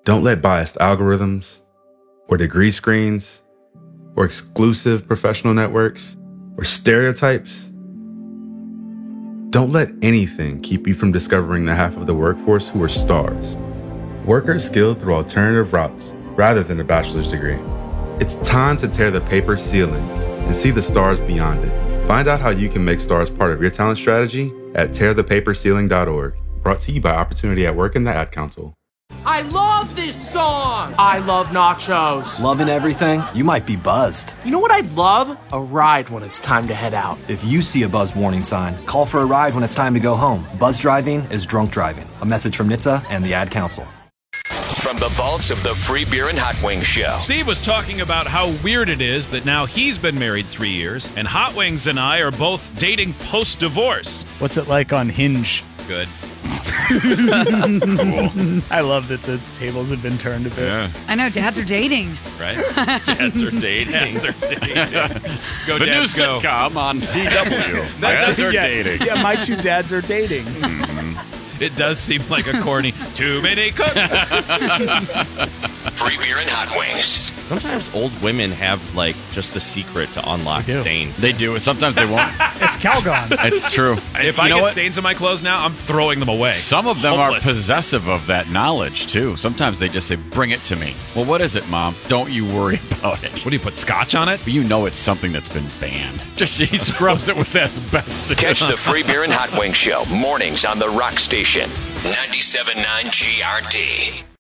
Don't let biased algorithms, or degree screens, or exclusive professional networks, or stereotypes. Don't let anything keep you from discovering the half of the workforce who are stars. Workers skilled through alternative routes rather than a bachelor's degree. It's time to tear the paper ceiling and see the stars beyond it. Find out how you can make stars part of your talent strategy at tearthepaperceiling.org. Brought to you by Opportunity at Work and the Ad Council. I love this song! I love nachos. Loving everything? You might be buzzed. You know what I'd love? A ride when it's time to head out. If you see a buzz warning sign, call for a ride when it's time to go home. Buzz driving is drunk driving. A message from NHTSA and the Ad Council. From the vaults of the Free Beer and Hot Wings Show. Steve was talking about how weird it is that now he's been married 3 years, and Hot Wings and I are both dating post-divorce. What's it like on Hinge? Good. Cool. I love that the tables have been turned a bit. Yeah. I know, dads are dating. Right? Dads are dating. Dads are dating. Go, The dads, new go. sitcom on CW. Dads are dating. Yeah, my two dads are dating. It does seem like a corny, too many cooks. Free Beer and Hot Wings. Sometimes old women have, like, just the secret to unlock They do. stains. They do. Sometimes they won't. It's Calgon. It's true. If I get stains on my clothes now, I'm throwing them away. Some of them Hopeless. are possessive of that knowledge, too. Sometimes they just say, bring it to me. Well, what is it, Mom? Don't you worry about it. What do you put, scotch on it? You know it's something that's been banned. Just he scrubs it with asbestos. Catch the Free Beer and Hot Wings Show mornings on the Rock Station. 97.9 GRD.